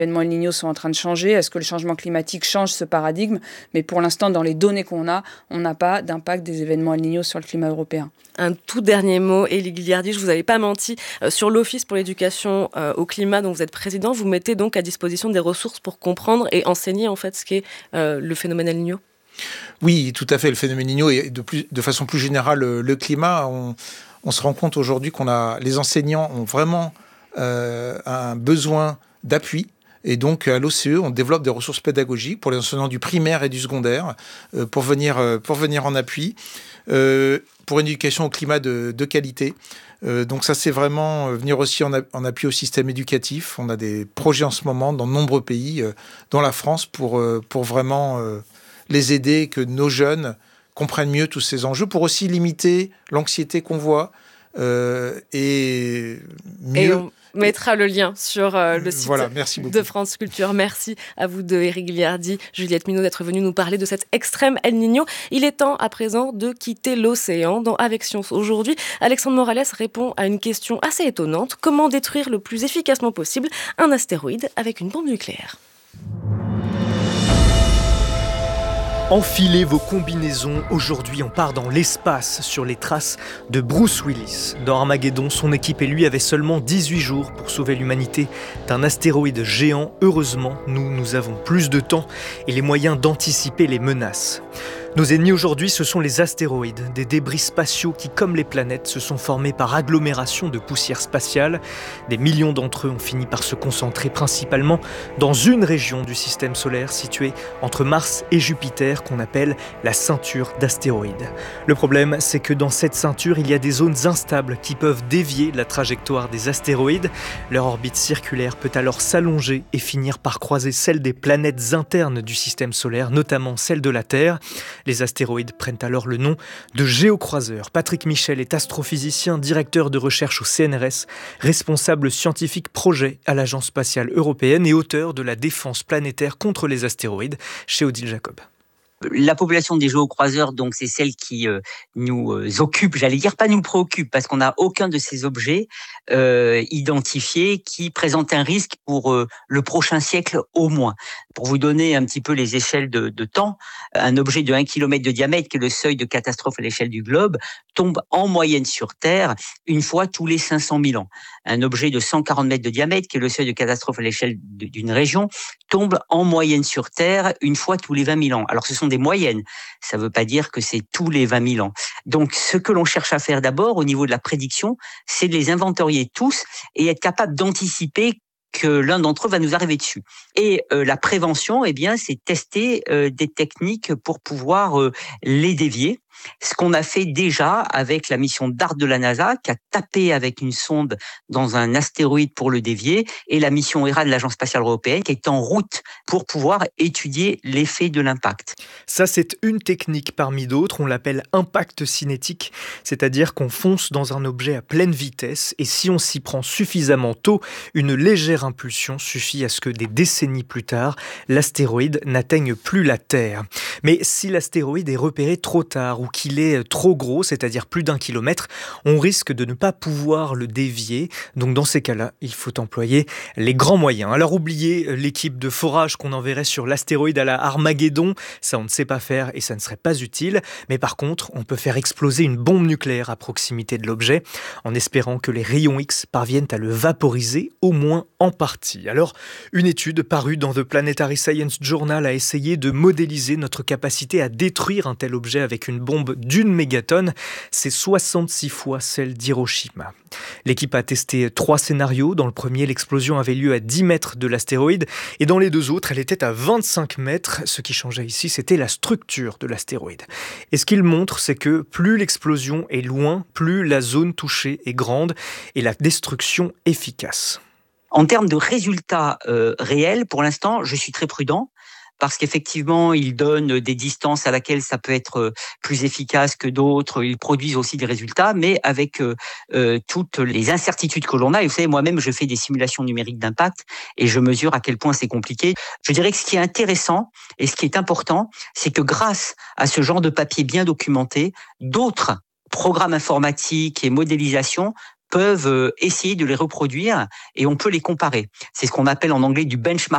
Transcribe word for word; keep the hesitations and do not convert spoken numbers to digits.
Les événements El Niño sont en train de changer. Est-ce que le changement climatique change ce paradigme? Mais pour l'instant, dans les données qu'on a, on n'a pas d'impact des événements El Niño sur le climat européen. Un tout dernier mot, Élie Ghiliardi, je ne vous avais pas menti. Euh, sur l'Office pour l'éducation euh, au climat dont vous êtes président, vous mettez donc à disposition des ressources pour comprendre et enseigner en fait ce qu'est euh, le phénomène El Niño. Oui, tout à fait. Le phénomène El Niño et de, plus, de façon plus générale le, le climat. On, on se rend compte aujourd'hui qu'on a les enseignants ont vraiment euh, un besoin d'appui. Et donc, à l'O C E, on développe des ressources pédagogiques pour les enseignants du primaire et du secondaire euh, pour, venir, euh, pour venir en appui, euh, pour une éducation au climat de, de qualité. Euh, donc ça, c'est vraiment euh, venir aussi en, a, en appui au système éducatif. On a des projets en ce moment dans de nombreux pays, euh, dont la France, pour, euh, pour vraiment euh, les aider, que nos jeunes comprennent mieux tous ces enjeux, pour aussi limiter l'anxiété qu'on voit euh, et mieux... Et on... mettra le lien sur euh, le site voilà, merci beaucoup. de France Culture. Merci à vous deux, Éric Ghiliardi, Juliette Minot, d'être venus nous parler de cet extrême El Niño. Il est temps à présent de quitter l'océan. Dans Avec Science aujourd'hui, Alexandre Morales répond à une question assez étonnante. Comment détruire le plus efficacement possible un astéroïde avec une bombe nucléaire ? Enfilez vos combinaisons, aujourd'hui on part dans l'espace sur les traces de Bruce Willis. Dans Armageddon, son équipe et lui avaient seulement dix-huit jours pour sauver l'humanité d'un astéroïde géant. Heureusement, nous, nous avons plus de temps et les moyens d'anticiper les menaces. Nos ennemis aujourd'hui, ce sont les astéroïdes, des débris spatiaux qui, comme les planètes, se sont formés par agglomération de poussière spatiale. Des millions d'entre eux ont fini par se concentrer principalement dans une région du système solaire située entre Mars et Jupiter qu'on appelle la ceinture d'astéroïdes. Le problème, c'est que dans cette ceinture, il y a des zones instables qui peuvent dévier la trajectoire des astéroïdes. Leur orbite circulaire peut alors s'allonger et finir par croiser celle des planètes internes du système solaire, notamment celle de la Terre. Les astéroïdes prennent alors le nom de géocroiseurs. Patrick Michel est astrophysicien, directeur de recherche au C N R S, responsable scientifique projet à l'Agence spatiale européenne et auteur de la défense planétaire contre les astéroïdes chez Odile Jacob. La population des géocroiseurs, donc, c'est celle qui euh, nous euh, occupe, j'allais dire pas nous préoccupe, parce qu'on n'a aucun de ces objets euh, identifiés qui présentent un risque pour euh, le prochain siècle au moins. Pour vous donner un petit peu les échelles de, de temps, un objet de un kilomètre de diamètre, qui est le seuil de catastrophe à l'échelle du globe, tombe en moyenne sur Terre une fois tous les cinq cent mille ans. Un objet de cent quarante mètres de diamètre, qui est le seuil de catastrophe à l'échelle d'une région, tombe en moyenne sur Terre une fois tous les vingt mille ans. Alors ce sont des moyennes, ça ne veut pas dire que c'est tous les vingt mille ans. Donc ce que l'on cherche à faire d'abord au niveau de la prédiction, c'est de les inventorier tous et être capable d'anticiper que l'un d'entre eux va nous arriver dessus. Et euh, la prévention, eh bien, c'est tester euh, des techniques pour pouvoir euh, les dévier. Ce qu'on a fait déjà avec la mission DART de la NASA, qui a tapé avec une sonde dans un astéroïde pour le dévier, et la mission E R A de l'Agence spatiale européenne, qui est en route pour pouvoir étudier l'effet de l'impact. Ça, c'est une technique parmi d'autres, on l'appelle impact cinétique, c'est-à-dire qu'on fonce dans un objet à pleine vitesse, et si on s'y prend suffisamment tôt, une légère impulsion suffit à ce que des décennies plus tard, l'astéroïde n'atteigne plus la Terre. Mais si l'astéroïde est repéré trop tard, ou qu'il est trop gros, c'est-à-dire plus d'un kilomètre, on risque de ne pas pouvoir le dévier. Donc dans ces cas-là, il faut employer les grands moyens. Alors oubliez l'équipe de forage qu'on enverrait sur l'astéroïde à la Armageddon, ça on ne sait pas faire et ça ne serait pas utile. Mais par contre, on peut faire exploser une bombe nucléaire à proximité de l'objet, en espérant que les rayons X parviennent à le vaporiser, au moins en partie. Alors, une étude parue dans The Planetary Science Journal a essayé de modéliser notre capacité à détruire un tel objet avec une bombe d'une mégatonne, c'est soixante-six fois celle d'Hiroshima. L'équipe a testé trois scénarios. Dans le premier, l'explosion avait lieu à dix mètres de l'astéroïde et dans les deux autres, elle était à vingt-cinq mètres. Ce qui changeait ici, c'était la structure de l'astéroïde. Et ce qu'il montre, c'est que plus l'explosion est loin, plus la zone touchée est grande et la destruction efficace. En termes de résultats euh, réels, pour l'instant, je suis très prudent. Parce qu'effectivement, ils donnent des distances à laquelle ça peut être plus efficace que d'autres. Ils produisent aussi des résultats, mais avec euh, toutes les incertitudes que l'on a. Et vous savez, moi-même, je fais des simulations numériques d'impact et je mesure à quel point c'est compliqué. Je dirais que ce qui est intéressant et ce qui est important, c'est que grâce à ce genre de papier bien documenté, d'autres programmes informatiques et modélisation peuvent essayer de les reproduire et on peut les comparer. C'est ce qu'on appelle en anglais du benchmark.